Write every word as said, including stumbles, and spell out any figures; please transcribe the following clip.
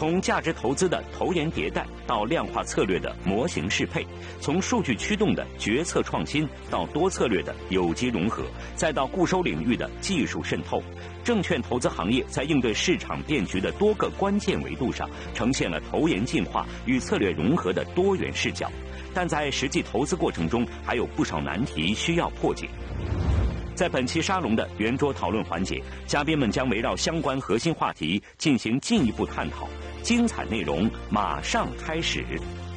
从价值投资的投研迭代到量化策略的模型适配，从数据驱动的决策创新到多策略的有机融合，再到固收领域的技术渗透，证券投资行业在应对市场变局的多个关键维度上，呈现了投研进化与策略融合的多元视角。但在实际投资过程中，还有不少难题需要破解。在本期沙龙的圆桌讨论环节，嘉宾们将围绕相关核心话题进行进一步探讨，精彩内容马上开始。